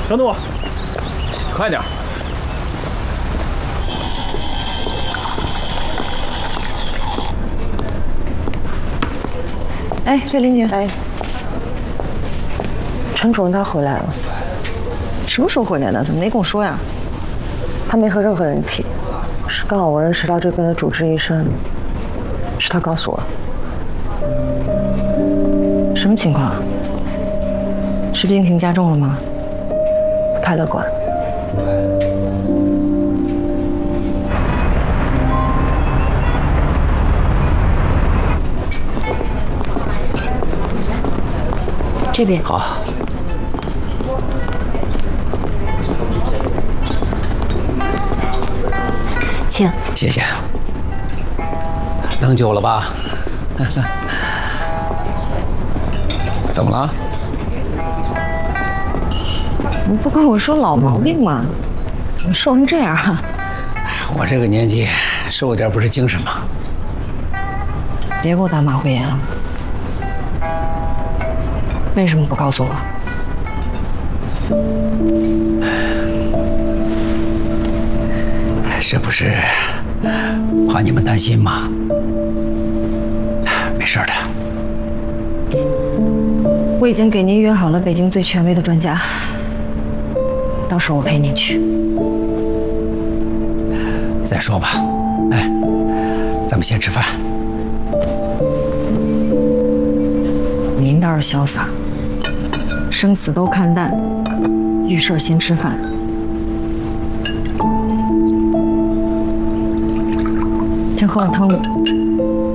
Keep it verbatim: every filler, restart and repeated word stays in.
等等我， 快点。 哎，岳林姐，哎，陈主任他回来了。什么时候回来的？怎么没跟我说呀？他没和任何人提，是刚好我认识到这边的主治医生，是他告诉我。什么情况？是病情加重了吗？不太乐观。这边好。 请。 谢谢。等久了吧？怎么了？ 你不跟我说老毛病吗？怎么瘦成这样啊？ 我这个年纪，瘦点不是精神吗？ 别给我打马虎眼啊！为什么不告诉我？ 这不是怕你们担心吗？没事的。 我已经给您约好了北京最权威的专家，到时候我陪您去。 再说吧，哎，咱们先吃饭。 您倒是潇洒，生死都看淡，遇事儿先吃饭。先喝碗汤吧。